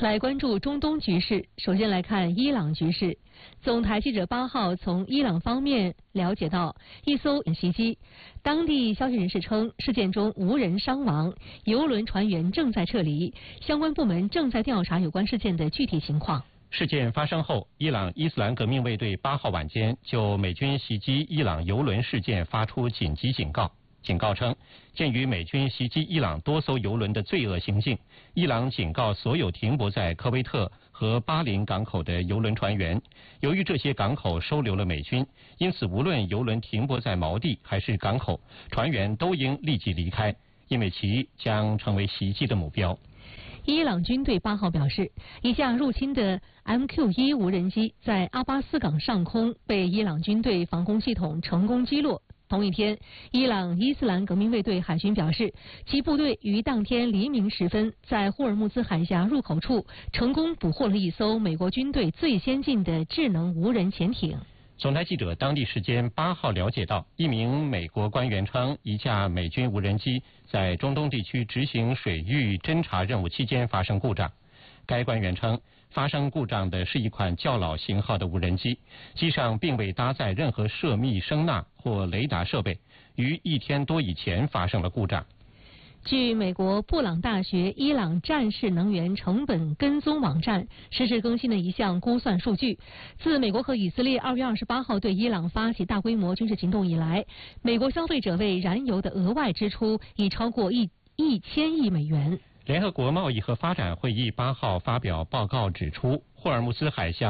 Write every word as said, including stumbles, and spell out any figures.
来关注中东局势。首先来看伊朗局势。总台记者八号从伊朗方面了解到，一艘袭击，当地消息人士称，事件中无人伤亡，油轮船员正在撤离，相关部门正在调查有关事件的具体情况。 事件发生后，伊朗伊斯兰革命卫队八号晚间就美军袭击伊朗油轮事件发出紧急警告。警告称，鉴于美军袭击伊朗多艘油轮的罪恶行径，伊朗警告所有停泊在科威特和巴林港口的油轮船员，由于这些港口收留了美军，因此无论油轮停泊在锚地还是港口，船员都应立即离开，因为其将成为袭击的目标。 伊朗军队八号表示，一架入侵的 M Q 一 无人机在阿巴斯港上空被伊朗军队防空系统成功击落。同一天，伊朗伊斯兰革命卫队海军表示，其部队于当天黎明时分在霍尔木兹海峡入口处成功捕获了一艘美国军队最先进的智能无人潜艇。 总台记者当地时间八号了解到，一名美国官员称，一架美军无人机在中东地区执行水域侦察任务期间发生故障。该官员称，发生故障的是一款较老型号的无人机，机上并未搭载任何涉密声纳或雷达设备，于一天多以前发生了故障。 据美国布朗大学伊朗战士能源成本跟踪网站实时更新的一项估算数据，自美国和以色列二月二十八号对伊朗发起大规模军事行动以来，美国消费者为燃油的额外支出已超过一一千亿美元。 联合国贸易和发展会议八号发表报告指出，霍尔木兹海峡